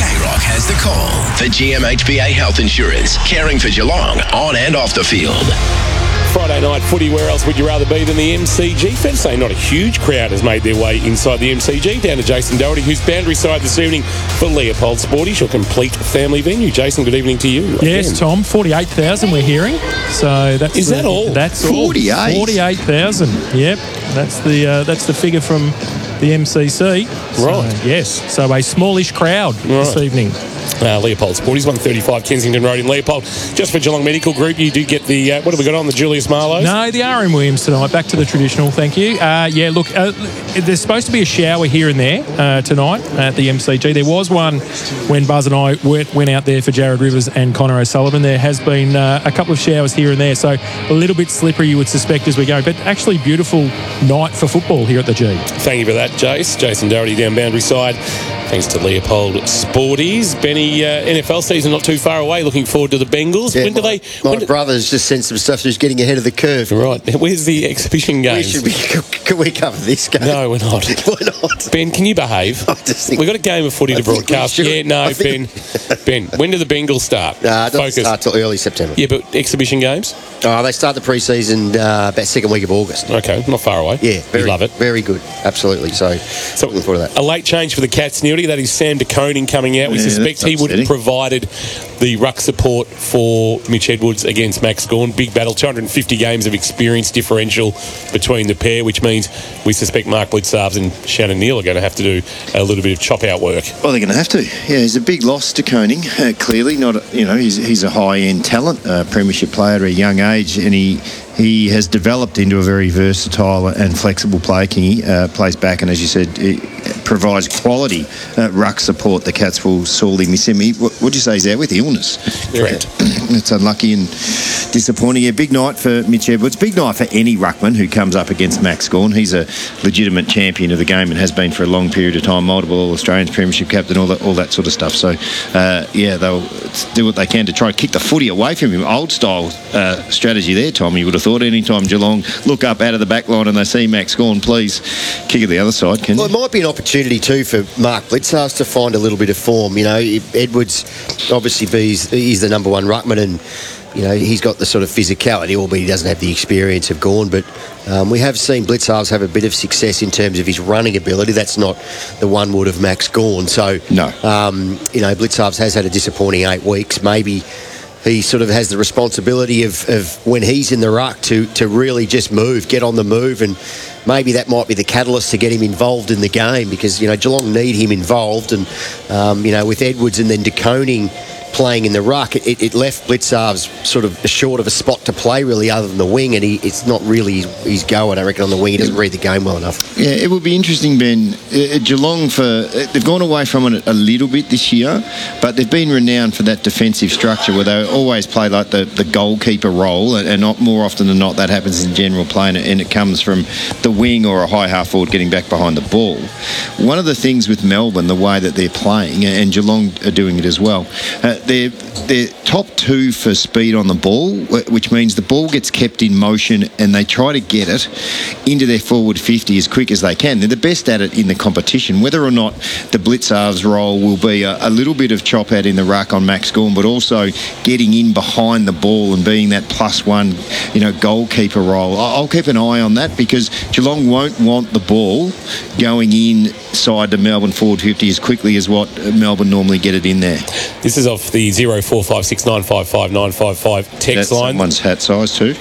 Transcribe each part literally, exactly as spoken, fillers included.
K-Rock has the call for G M H B A Health Insurance, caring for Geelong on and off the field. Friday night footy, where else would you rather be than the M C G? Fair to say not a huge crowd has made their way inside the M C G. Down to Jason Doherty, who's boundary side this evening for Leopold Sporties, your complete family venue. Jason, good evening to you. Yes, again. Tom, forty-eight thousand we're hearing. So that's Is the, that all? That's forty-eight? all. forty-eight thousand. Yep. That's the uh, that's the figure from the M C C. So, right. Yes. So a smallish crowd right. this evening. Uh, Leopold Sporties, one thirty-five Kensington Road in Leopold. Just for Geelong Medical Group, you do get the, uh, what have we got on, the Julius Marlowe? No, the R M Williams tonight. Back to the traditional, thank you. Uh, yeah, look, uh, there's supposed to be a shower here and there uh, tonight at the M C G. There was one when Buzz and I went, went out there for Jared Rivers and Connor O'Sullivan. There has been uh, a couple of showers here and there, so a little bit slippery, you would suspect, as we go. But actually beautiful night for football here at the G. Thank you for that, Jace. Jason Doherty down boundary side. Thanks to Leopold Sporties. Benny, uh, N F L season not too far away. Looking forward to the Bengals. Yeah, when do my, they? My when do, brother's just sent some stuff. Who's getting ahead of the curve. Right. Where's the exhibition games? We should be, can we cover this game? No, we're not. Why not? Ben, can you behave? I just think, We've got a game of footy I to broadcast. Yeah, no, Ben. Ben, when do the Bengals start? Nah, it doesn't Focus. start till early September. Yeah, but exhibition games? Oh, they start the pre-season uh, about second week of August. Okay, not far away. Yeah, very, you love it. Very good, absolutely. So, so looking forward to that. A late change for the Cats, Neilty. That is Sam DeConing coming out. We Yeah, suspect he would have provided the ruck support for Mitch Edwards against Max Gawn. Big battle, two hundred fifty games of experience differential between the pair, which means we suspect Mark Blitzarves and Shannon Neal are going to have to do a little bit of chop-out work. Well, they're going to have to. Yeah, he's a big loss to Koning, uh, clearly. Not, you know, he's, he's a high-end talent, a premiership player at a young age, and he he has developed into a very versatile and flexible player. Kingy uh, plays back, and as you said, he provides quality uh, ruck support. The Cats will sorely miss him. He, what would you say he's out with illness? Correct. It's unlucky and disappointing. A big night for Mitch Edwards. Big night for any ruckman who comes up against Max Gawn. He's a legitimate champion of the game and has been for a long period of time. Multiple All-Australians, premiership captain, all that, all that sort of stuff. So, uh, yeah, they'll do what they can to try and kick the footy away from him. Old-style uh, strategy there, Tom. You would have thought any time Geelong look up out of the back line and they see Max Gawn, please kick it the other side, can Well, you? it might be an opportunity too for Mark Blitzarves to find a little bit of form. You know, Edwards obviously he's, he's the number one ruckman, and you know he's got the sort of physicality, albeit he doesn't have the experience of Gawn. But um, we have seen Blitzarves have a bit of success in terms of his running ability. That's not the one wood of Max Gawn. So no, um, you know Blitzarves has had a disappointing eight weeks. Maybe he sort of has the responsibility of, of when he's in the ruck to to really just move, get on the move, and maybe that might be the catalyst to get him involved in the game, because, you know, Geelong need him involved, and, um, you know, with Edwards and then DeConing playing in the ruck, it, it left Blitzarves sort of short of a spot to play, really, other than the wing, and he, it's not really his go, I don't reckon, on the wing. He doesn't read the game well enough. Yeah, it would be interesting, Ben. Uh, Geelong, for uh, they've gone away from it a little bit this year, but they've been renowned for that defensive structure where they always play like the, the goalkeeper role, and, and not more often than not that happens in general play, and it, and it comes from the wing or a high half forward getting back behind the ball. One of the things with Melbourne, the way that they're playing, and Geelong are doing it as well, uh, they're, they're top two for speed on the ball, which means the ball gets kept in motion and they try to get it into their forward fifty as quick as they can. They're the best at it in the competition. Whether or not the Blitzarves role will be a, a little bit of chop out in the ruck on Max Gawn, but also getting in behind the ball and being that plus one, you know, goalkeeper role. I'll keep an eye on that, because Geelong won't want the ball going inside the Melbourne forward fifty as quickly as what Melbourne normally get it in there. This is off the zero four five six nine five five nine five five text That's line. Someone's hat size too.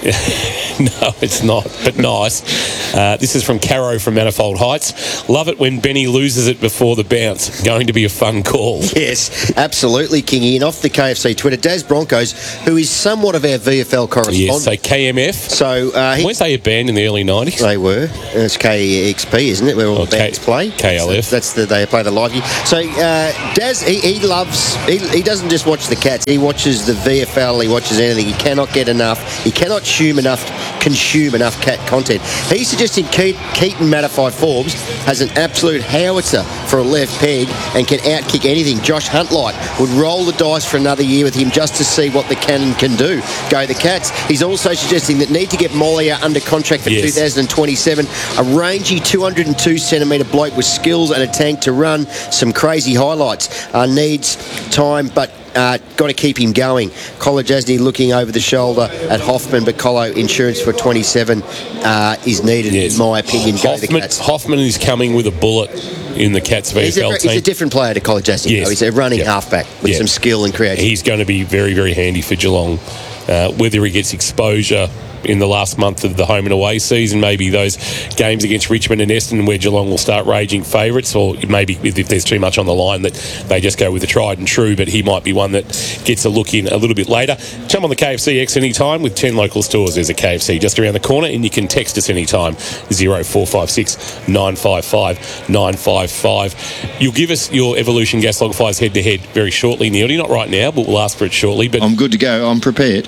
No, it's not, but nice. Uh, this is from Caro from Manifold Heights. Love it when Benny loses it before the bounce. Going to be a fun call. Yes, absolutely, Kingy. And off the K F C Twitter, Daz Broncos, who is somewhat of our V F L correspondent. Yes, so K M F. So uh, he, weren't they a band in the early nineties? They were. It's K X P, isn't it? Where all oh, the bands K- play. K L F. So that's the they play the live. So uh, Daz, he, he loves. He, he doesn't just watch the Cats. He watches the V F L. He watches anything. He cannot get enough. He cannot consume enough. Consume enough Cat content. He's suggesting Keaton Matterfied Forbes has an absolute howitzer for a left peg and can outkick anything. Josh Huntlight would roll the dice for another year with him just to see what the cannon can do. Go the Cats. He's also suggesting that need to get Mollier under contract for Yes. two thousand twenty-seven. A rangy two hundred two centimetre bloke with skills and a tank to run. Some crazy highlights. Uh, needs time, but Uh, got to keep him going. Colo Jasny looking over the shoulder at Hoffman, but Colo insurance for twenty-seven uh, is needed, Yes. in my opinion. Go the Hoffman, Cats. Hoffman is coming with a bullet in the Cats V F L He's a, team. he's a different player to Colo Jasny. Yes. Though. He's a running Yep. halfback with Yep. some skill and creativity. He's going to be very, very handy for Geelong. Uh, whether he gets exposure in the last month of the home and away season, maybe those games against Richmond and Essendon where Geelong will start raging favourites, or maybe if there's too much on the line that they just go with the tried and true, but he might be one that gets a look in a little bit later. Jump on the K F C X anytime with ten local stores. There's a K F C just around the corner, and you can text us anytime, oh four five six, nine five five, nine five five. You'll give us your Evolution gas log fires head-to-head very shortly, Neil. Not right now, but we'll ask for it shortly. But I'm good to go. I'm prepared.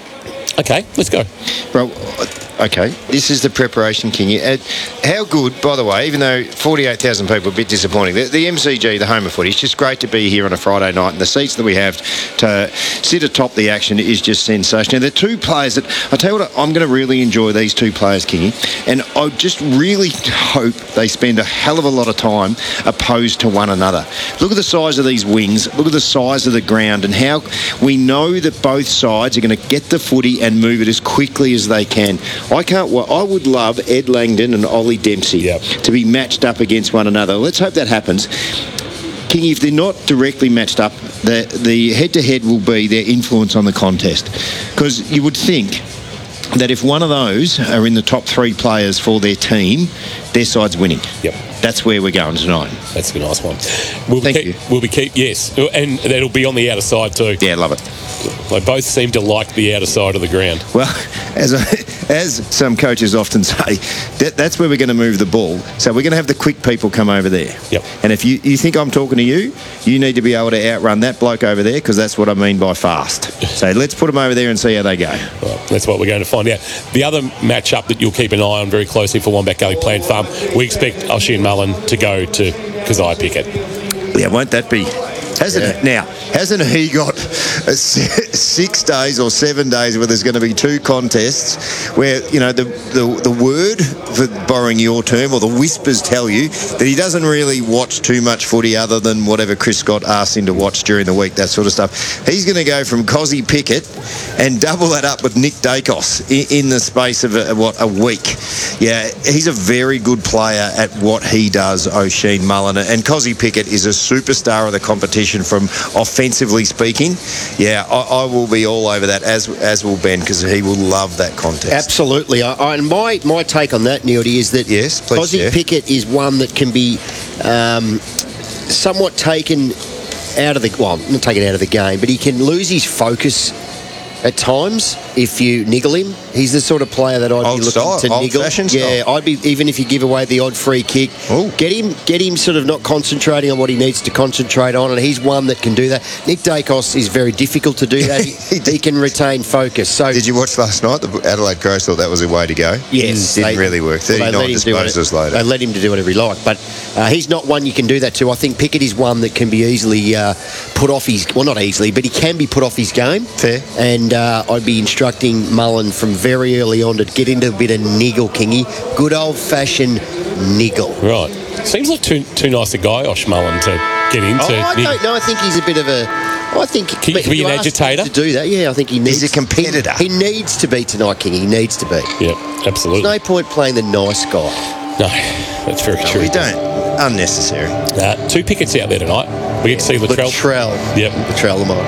okay, let's go. Well, okay, this is the preparation, Kingy. Uh, how good, by the way, even though forty-eight thousand people are a bit disappointing, the, the M C G, the home of footy, it's just great to be here on a Friday night, and the seats that we have to sit atop the action is just sensational. There are two players that, I tell you what, I'm going to really enjoy these two players, Kingy, and I just really hope they spend a hell of a lot of time opposed to one another. Look at the size of these wings, look at the size of the ground, and how we know that both sides are going to get the footy and move it as quickly as they can. I can't. Well, I would love Ed Langdon and Ollie Dempsey Yep. to be matched up against one another. Let's hope that happens. King, if they're not directly matched up, the the head-to-head will be their influence on the contest. Because you would think that if one of those are in the top three players for their team, their side's winning. Yep. That's where we're going tonight. That's a nice one. We'll Thank keep, you. We'll be keep yes, and that'll be on the outer side too. Yeah, love it. They both seem to like the outer side of the ground. Well, as I, as some coaches often say, that, that's where we're going to move the ball. So we're going to have the quick people come over there. Yep. And if you, you think I'm talking to you, you need to be able to outrun that bloke over there, because that's what I mean by fast. So let's put them over there and see how they go. Well, that's what we're going to find out. The other matchup that you'll keep an eye on very closely for Wombat Gully Plant Farm, we expect Oshie and Mullen to go to Kazai Pickett. Yeah, won't that be? Hasn't it? Now, hasn't he got a si- six days or seven days where there's going to be two contests where, you know, the, the, the word, for borrowing your term, or the whispers tell you that he doesn't really watch too much footy other than whatever Chris Scott asks him to watch during the week, that sort of stuff. He's going to go from Cozzy Pickett and double that up with Nick Dacos in, in the space of, a, what, a week. Yeah, he's a very good player at what he does, Oisin Mullen. And Cozzy Pickett is a superstar of the competition from offensively speaking. Yeah, I, I will be all over that, as as will Ben, because he will love that contest. Absolutely. I, I, and my, my take on that, Neildy, is that Yes, please, Cozzy yeah. Pickett is one that can be um, somewhat taken out of the, well, not taken out of the game, but he can lose his focus at times if you niggle him. He's the sort of player that I'd Old be looking style, to niggle. old-fashioned Yeah, style. I'd be, even if you give away the odd free kick, Ooh. get him get him sort of not concentrating on what he needs to concentrate on, and he's one that can do that. Nick Dacos is very difficult to do that. He, he can retain focus. So Did you watch last night? The Adelaide Crows thought that was a way to go. Yes, Didn't they- really work. well, they let thirty-nine him do what- disposals later. They let him to do whatever he liked, but uh, he's not one you can do that to. I think Pickett is one that can be easily uh, put off his, well, not easily, but he can be put off his game. Fair. And uh, I'd be instructing Mullen from very early on to get into a bit of niggle, Kingy. Good old-fashioned niggle. Right. Seems like too too nice a guy, Osh Mullen, to get into. Oh, I don't know. I think he's a bit of a. I think Can you but if be you an ask him agitator? to do that. Yeah, I think he needs. He's a competitor. He, he needs to be tonight, King. He needs to be. Yeah, absolutely. No point playing the nice guy. No, that's very true. We don't. Unnecessary. Uh, two pickets out there tonight. We get to see Latrell. Latrell. Yep. Latrell Lamar.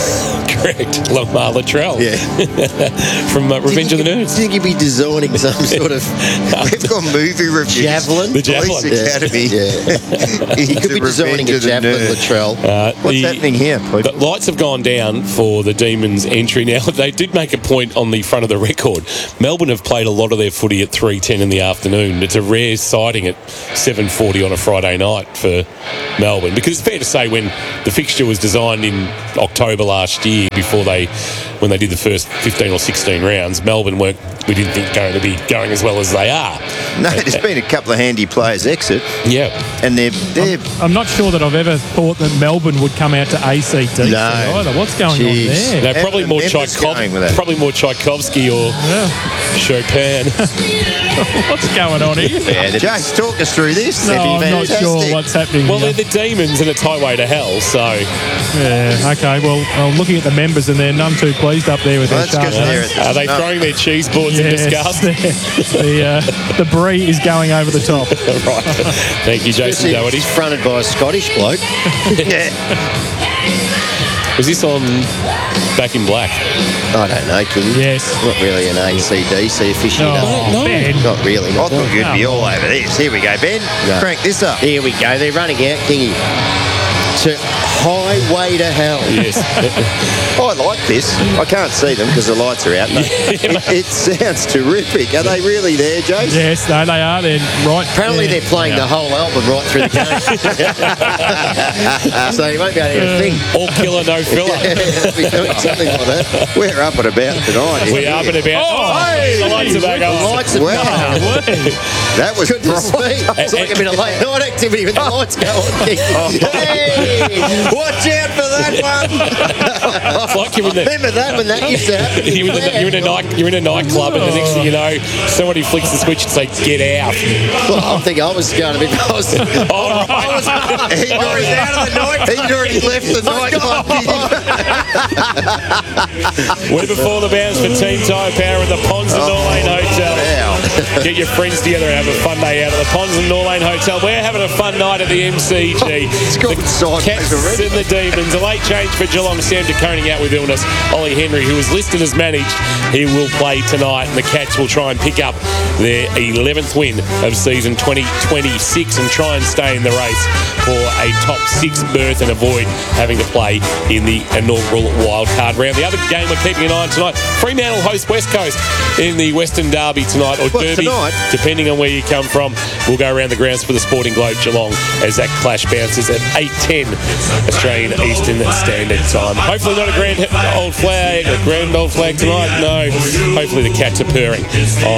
Correct. Lamar Latrell. Yeah. From uh, Revenge of the Do you Nerds. think he'd be designing some sort of We've got movie reviews. javelin? The javelin. Police Academy. Yeah. He could be Into designing Revenge a of the javelin, Nerds. Latrell. Uh, What's the- happening here, please? The lights have gone down for the Demons' entry now. They did make a point on the front of the record. Melbourne have played a lot of their footy at three ten in the afternoon. It's a rare sighting at seven forty on a Friday night for Melbourne, because it's fair to say when the fixture was designed in October last year, before they, when they did the first fifteen or sixteen rounds, Melbourne weren't, we didn't think going to be going as well as they are. No, there's been a couple of handy players exit, Yeah. and they're they're I'm not sure that I've ever thought that Melbourne would come out to A C D No. either. What's going Jeez. on there? No, probably more Memphis Tchaikovsky, going with that. probably more Tchaikovsky or Chopin. What's going on here? yeah, they're Jace, talk us through this. No, That'd be I'm not fantastic. sure what's happening Well, here. they're the demons, and it's highway to hell. So Yeah, okay, well, I'm looking at the members and they're none too pleased up there with Well, their that's sharp good to nose. hear it. are they No. throwing their cheese boards in disgust? the, uh, the brie is going over the top. Right. Thank you, Jason Doherty. He's fronted by a Scottish bloke. Yeah. Was this on Back in Black? I don't know, King. Yes. Not really an A C D C aficionado. Oh, no. Ben. Not really. I Not thought you'd be all over this. Here we go, Ben. No. Crank this up. Here we go. They're running out, Kingy. To Highway to Hell. Yes. I like this. I can't see them because the lights are out. But it, it sounds terrific. Are they really there, Jace? Yes, no, they are. They're right. Apparently there. they're playing the whole album right through the game. So you won't be able to hear a thing. All killer, no filler. They'll be doing something like that. We're up and about tonight. We are but about. Oh, hey! the lights are back The on. lights are Wow. back. That was Goodness bright. me. It's like a bit of late night activity with the lights going. Hey, Watch out for that one. It's like you're in the. remember that when that used to happen? You're in, the, you're, in a night, you're in a nightclub, and the next thing you know, somebody flicks the switch and say, "Get out!" Well, I think I was going a bit. I was, All right. He'd already, out of the night. He'd already left the nightclub. We're before the bounds for Team Tyre Power at the Ponds and Norlane Hotel. Wow. Get your friends together and have a fun day out at the Ponds and Norlane Hotel. We're having a fun night at the M C G. It's gone sideways Cats already. and the Demons. A late change for Geelong. Sam DeConing out with illness. Ollie Henry, who is listed as managed, he will play tonight, and the Cats will try and pick up their eleventh win of season twenty twenty-six and try and stay in the race for a top six berth and avoid having to play in the inaugural wildcard round. The other game we're keeping an eye on tonight, Fremantle host West Coast in the Western Derby tonight, or What, Derby, tonight? depending on where you come from. We'll go around the grounds for the Sporting Globe Geelong as that clash bounces at eight ten Australian Eastern Standard Time. Hopefully not a grand old flag, a grand old flag tonight. No, hopefully the Cats are purring